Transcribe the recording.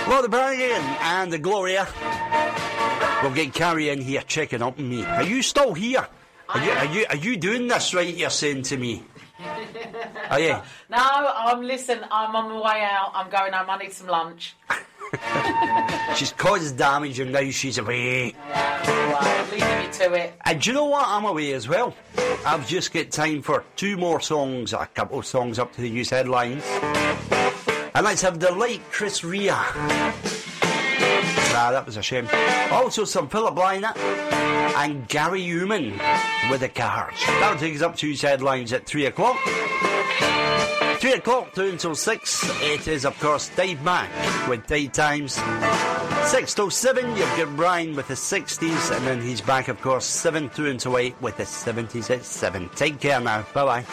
Well, the Brian and the Gloria will get Carrie in here checking up on me. Are you still here? Are you doing this right, you're saying to me? Are you? No, I'm on my way out. I'm going home. I need some lunch. She's caused damage and now she's away. Right, leaving you to it. And do you know what? I'm away as well. I've just got time for 2 more songs, a couple of songs up to the news headlines. And let's have the late Chris Rea. That was a shame. Also some Philip Lynott and Gary Newman with the Cars. That'll take us up to news headlines at 3 o'clock. 3 o'clock through until 6. It is, of course, Dave Mack with Daytimes. 6 till 7, you've got Brian with the 60s, and then he's back, of course, 7 through until 8 with the 70s at 7. Take care now. Bye-bye.